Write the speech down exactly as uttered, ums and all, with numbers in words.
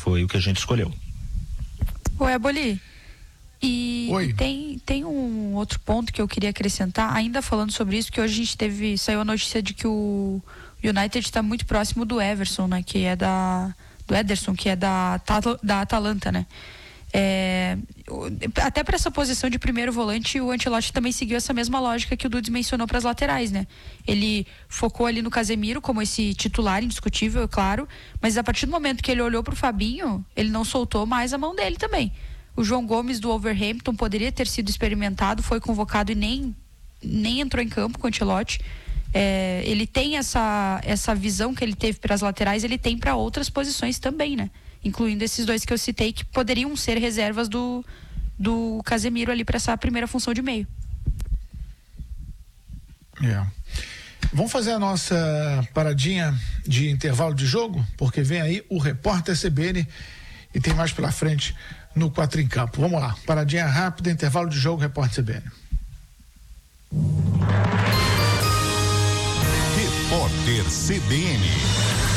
foi o que a gente escolheu. Oi, Aboli. E Oi. Tem, tem um outro ponto que eu queria acrescentar, ainda falando sobre isso, que hoje a gente teve, saiu a notícia de que o United está muito próximo do Everson, né, que é da, do Ederson, que é da, da Atalanta, né. É, até para essa posição de primeiro volante, o Ancelotti também seguiu essa mesma lógica que o Dudes mencionou para as laterais, né? Ele focou ali no Casemiro como esse titular indiscutível, é claro, mas a partir do momento que ele olhou para o Fabinho, ele não soltou mais a mão dele também. O João Gomes do Wolverhampton poderia ter sido experimentado, foi convocado e nem, nem entrou em campo com o Ancelotti. É, ele tem essa, essa visão que ele teve para as laterais, ele tem para outras posições também, né? Incluindo esses dois que eu citei, que poderiam ser reservas do, do Casemiro ali para essa primeira função de meio. É. Vamos fazer a nossa paradinha de intervalo de jogo, porque vem aí o Repórter C B N e tem mais pela frente no Quatro em Campo. Vamos lá, paradinha rápida, intervalo de jogo, Repórter C B N. Repórter C B N.